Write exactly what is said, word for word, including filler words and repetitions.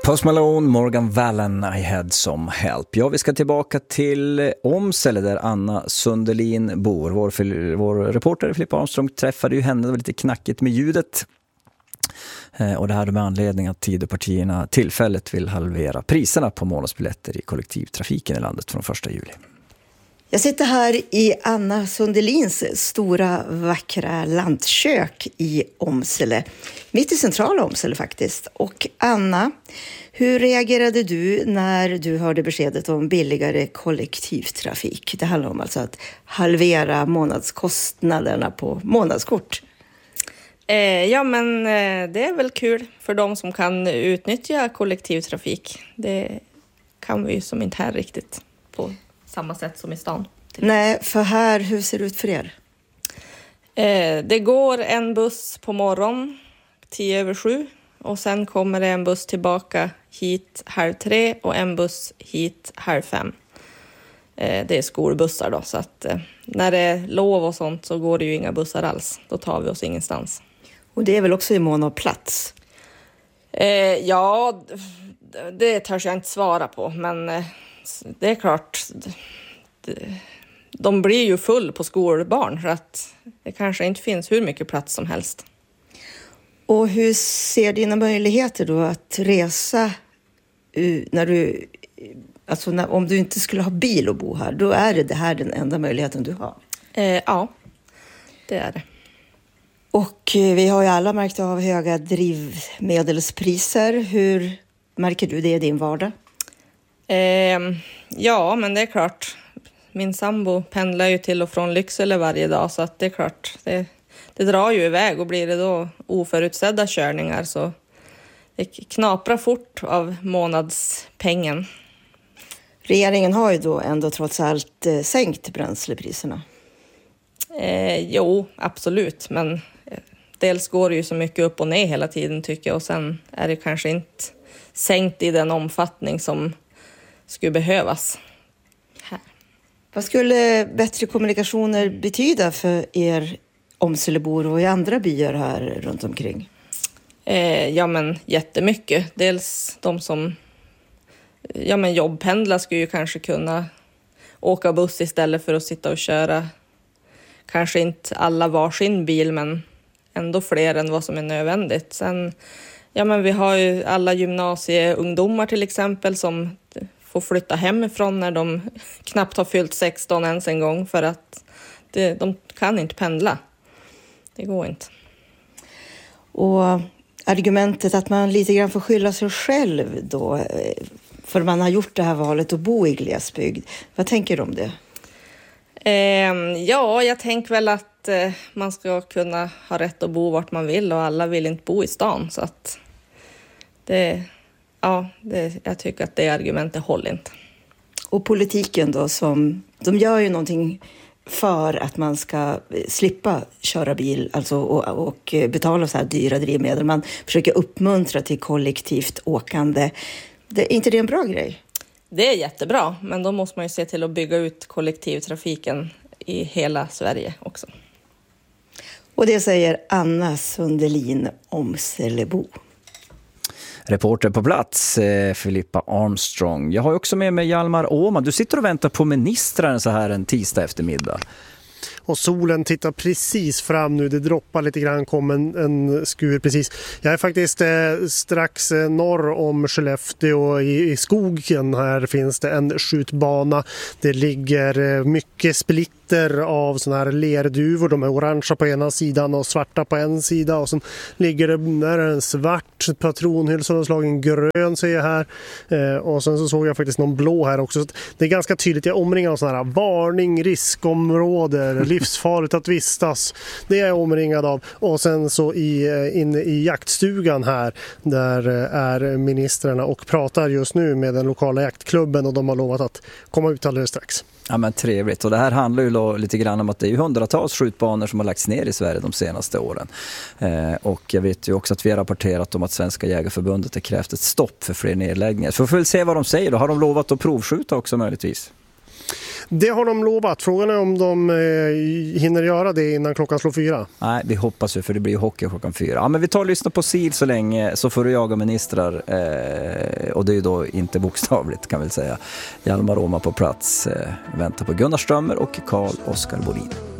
Post Malone, Morgan Wallen, I had some help. Ja, vi ska tillbaka till Åmsele där Anna Sundelin bor. Vår, vår reporter Filippa Armstrong träffade ju henne, det var lite knackigt med ljudet. Och det hade med anledning att Tidöpartierna tillfället vill halvera priserna på månadsbiljetter i kollektivtrafiken i landet från första juli. Jag sitter här i Anna Sundelins stora vackra lantkök i Åmsele. Mitt i centrala Åmsele faktiskt. Och Anna, hur reagerade du när du hörde beskedet om billigare kollektivtrafik? Det handlar om alltså att halvera månadskostnaderna på månadskort. Eh, ja men eh, det är väl kul för de som kan utnyttja kollektivtrafik. Det kan vi ju som inte här riktigt på samma sätt som i stan. Nej, för här, hur ser det ut för er? Eh, det går en buss på morgon, tio över sju. Och sen kommer det en buss tillbaka hit halv tre och en buss hit halv fem. Eh, det är skolbussar då, så att eh, när det är lov och sånt så går det ju inga bussar alls. Då tar vi oss ingenstans. Och det är väl också i mån av plats? Eh, ja, det törs jag inte svara på, men eh, det är klart... Det, de blir ju full på skolbarn så att det kanske inte finns hur mycket plats som helst. Och hur ser dina möjligheter då att resa när du, alltså när, om du inte skulle ha bil och bo här, då är det, det här den enda möjligheten du har? Eh, ja, det är det. Och vi har ju alla märkt av höga drivmedelspriser. Hur märker du det i din vardag? Eh, ja, men det är klart. Min sambo pendlar ju till och från Lycksele varje dag, så att det är klart, det, det drar ju iväg, och blir det då oförutsedda körningar så det knaprar fort av månadspengen. Regeringen har ju då ändå trots allt eh, sänkt bränslepriserna. Eh, jo, absolut, men eh, dels går det ju så mycket upp och ner hela tiden tycker jag, och sen är det kanske inte sänkt i den omfattning som skulle behövas. Vad skulle bättre kommunikationer betyda för er Åmselebor och i andra byar här runt omkring? Eh, ja men jättemycket. Dels de som ja, men jobbpendlar skulle ju kanske kunna åka buss istället för att sitta och köra. Kanske inte alla varsin bil, men ändå fler än vad som är nödvändigt. Sen, ja men vi har ju alla gymnasieungdomar till exempel som får flytta hemifrån när de knappt har fyllt sexton ens en gång, för att det, de kan inte pendla. Det går inte. Och argumentet att man lite grann får skylla sig själv då, för man har gjort det här valet att bo i glesbygd. Vad tänker du om det? Eh, ja, jag tänker väl att eh, man ska kunna ha rätt att bo vart man vill, och alla vill inte bo i stan, så att det... Ja, det, jag tycker att det argumentet håller inte. Och politiken då, som, de gör ju någonting för att man ska slippa köra bil alltså, och, och betala så här dyra drivmedel. Man försöker uppmuntra till kollektivt åkande. Det, är inte det en bra grej? Det är jättebra, men då måste man ju se till att bygga ut kollektivtrafiken i hela Sverige också. Och det säger Anna Sundelin, Åmselebo. Reporter på plats, eh, Filippa Armstrong. Jag har också med mig Hjalmar Åhman. Du sitter och väntar på ministrarna så här en tisdag eftermiddag. Och solen tittar precis fram nu. Det droppar lite grann, kom en, en skur precis. Jag är faktiskt eh, strax eh, norr om Skellefteå. I, I skogen här finns det en skjutbana. Det ligger eh, mycket splitter av såna här lerduvor. De är orangea på ena sidan och svarta på en sida. Och sen ligger det där en svart patronhylsa och slagen grön, ser jag här. Eh, och sen så såg jag faktiskt någon blå här också. Så det är ganska tydligt. Jag omringar av såna här varning, riskområden, livsfarligt att vistas. Det är jag omringad av. Och sen så i, inne i jaktstugan här, där är ministrarna och pratar just nu med den lokala jaktklubben, och de har lovat att komma ut alldeles strax. Ja, men trevligt. Och det här handlar ju lite grann om att det är hundratals skjutbanor som har lagts ner i Sverige de senaste åren. Eh, och jag vet ju också att vi har rapporterat om att Svenska jägarförbundet har krävt ett stopp för fler nedläggningar. Så vi får väl se vad de säger då. Har de lovat att provskjuta också möjligtvis? Det har de lovat. Frågan är om de eh, hinner göra det innan klockan slår fyra. Nej, vi hoppas ju, för det blir ju hockey klockan fyra. Ja, men vi tar och lyssnar på Sil så länge, så får du jaga ministrar. Eh, och det är ju då inte bokstavligt, kan vi säga. Hjalmar Roma på plats. Eh, väntar på Gunnar Strömmer och Carl Oskar Bolin.